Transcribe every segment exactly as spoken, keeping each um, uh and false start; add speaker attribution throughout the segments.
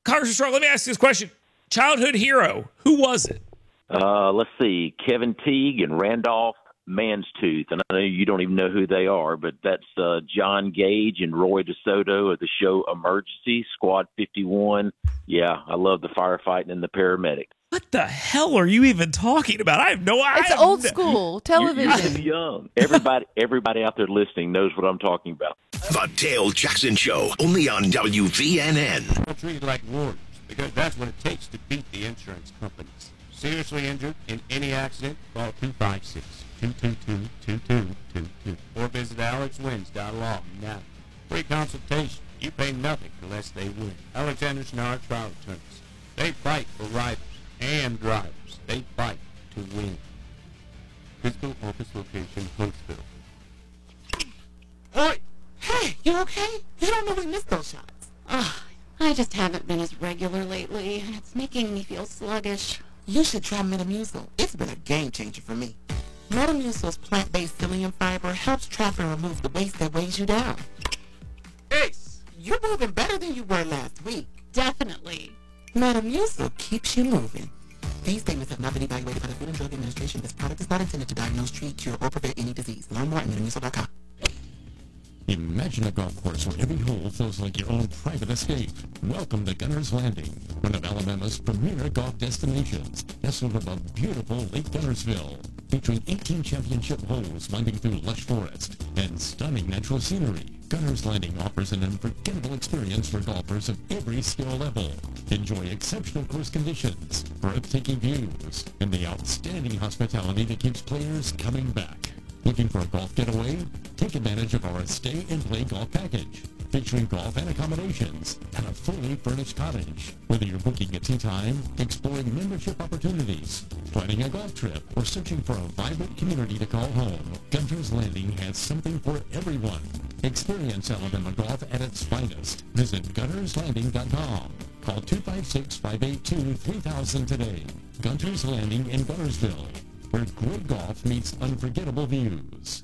Speaker 1: Congressman Strong, let me ask you this question. Childhood hero, who was it?
Speaker 2: Uh, let's see, Kevin Teague and Randolph Manstooth. And I know you don't even know who they are, but that's uh, John Gage and Roy DeSoto of the show Emergency, Squad fifty-one. Yeah, I love the firefighting and the paramedic.
Speaker 1: What the hell are you even talking about? I have no idea.
Speaker 3: It's old school television.
Speaker 2: You're, you're too young. Everybody, everybody out there listening knows what I'm talking about.
Speaker 4: The Dale Jackson Show, only on W V N N.
Speaker 5: We're treated like warriors because that's what it takes to beat the insurance companies. Seriously injured in any accident, call two five six, two two two, two two two two or visit alex wins dot law now. Free consultation. You pay nothing unless they win. Alexander Schnarr Trial Attorneys. They fight for riders and drivers. They fight to win. Physical office location, Huntsville.
Speaker 6: Oi! Hey, you okay? You don't know we missed those shots.
Speaker 7: Ugh, I just haven't been as regular lately, and it's making me feel sluggish.
Speaker 6: You should try Metamucil. It's been a game changer for me. Metamucil's plant-based psyllium fiber helps trap and remove the waste that weighs you down. Ace, you're moving better than you were last week.
Speaker 7: Definitely.
Speaker 6: Metamucil keeps you moving. These statements have not been evaluated by the Food and Drug Administration. This product is not intended to diagnose, treat, cure, or prevent any disease. Learn more at metamucil dot com.
Speaker 8: Imagine a golf course where every hole feels like your own private escape. Welcome to Gunner's Landing, one of Alabama's premier golf destinations, nestled above beautiful Lake Gunnersville, featuring eighteen championship holes winding through lush forest and stunning natural scenery. Gunner's Landing offers an unforgettable experience for golfers of every skill level. Enjoy exceptional course conditions, breathtaking views, and the outstanding hospitality that keeps players coming back. Looking for a golf getaway? Take advantage of our Stay and Play Golf Package, featuring golf and accommodations and a fully furnished cottage. Whether you're booking a tee time, exploring membership opportunities, planning a golf trip, or searching for a vibrant community to call home, Gunner's Landing has something for everyone. Experience Alabama golf at its finest. Visit gunners landing dot com. Call two five six, five eight two, three thousand today. Gunner's Landing in Gunnersville, where great golf meets unforgettable views.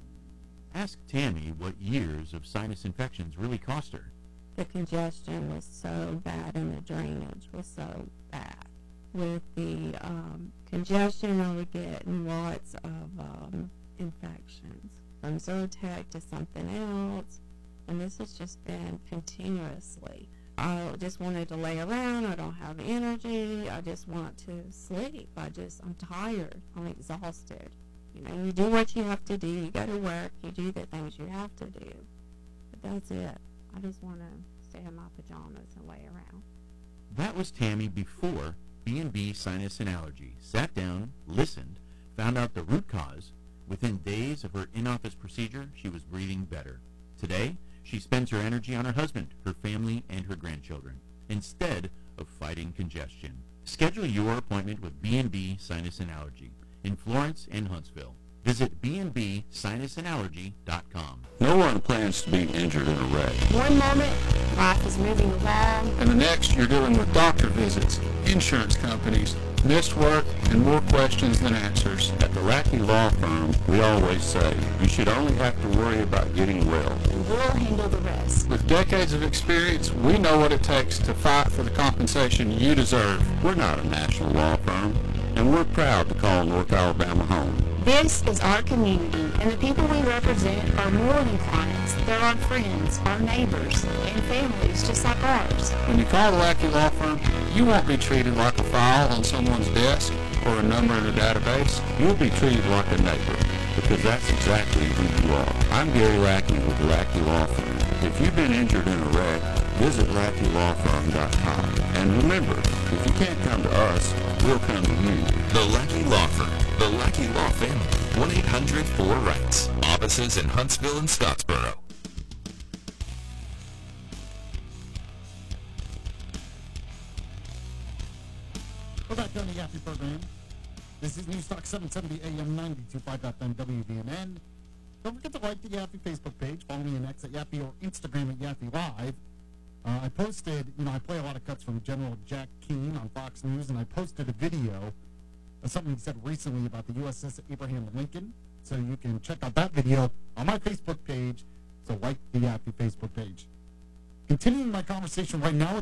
Speaker 9: Ask Tammy what years of sinus infections really cost her.
Speaker 10: The congestion was so bad and the drainage was so bad. With the um, congestion, I would get lots of um, infections. From Zyrtec to something else, and this has just been continuously. I just wanted to lay around. I don't have energy. I just want to sleep. I just, I'm tired. I'm exhausted. You know, you do what you have to do. You go to work. You do the things you have to do. But that's it. I just want to stay in my pajamas and lay around.
Speaker 9: That was Tammy before B and B Sinus and Allergy. Sat down, listened, found out the root cause. Within days of her in-office procedure, she was breathing better. Today, she spends her energy on her husband, her family, and her grandchildren, instead of fighting congestion. Schedule your appointment with B and B Sinus and Allergy in Florence and Huntsville. Visit b and b sinus and allergy dot com.
Speaker 11: No one plans to be injured in a wreck.
Speaker 7: One moment, life is moving along.
Speaker 12: And the next, you're dealing with doctor visits, insurance companies, missed work, and more questions than answers.
Speaker 11: At the Lackey Law Firm, we always say, you should only have to worry about getting well.
Speaker 7: And we'll handle the rest.
Speaker 12: With decades of experience, we know what it takes to fight for the compensation you deserve.
Speaker 11: We're not a national law firm, and we're proud to call North Alabama home.
Speaker 7: This is our community, and the people we represent are more than clients. They're our friends, our neighbors, and families just like ours.
Speaker 12: When you call the Lackey Law Firm, you won't be treated like a file on someone's desk or a number in a database.
Speaker 11: You'll be treated like a neighbor, because that's exactly who you are. I'm Gary Lackey with the Lackey Law Firm. If you've been injured in a wreck, visit lackey law firm dot com. And remember, if you can't come to us, we'll come to you.
Speaker 4: The Lackey Law Firm. The Lackey Law Family. one eight hundred four rights. Offices in Huntsville and Scottsboro.
Speaker 13: We're back on the Yappy program. This is News Talk seven seventy A M ninety-two point five F M W V N N. Don't forget to like the Yappy Facebook page. Follow me on X at Yappy or Instagram at Yappy Live. Uh, I posted, you know, I play a lot of cuts from General Jack Keane on Fox News, and I posted a video of something he said recently about the U S S Abraham Lincoln. So you can check out that video on my Facebook page. So like the Yappy Facebook page. Continuing my conversation right now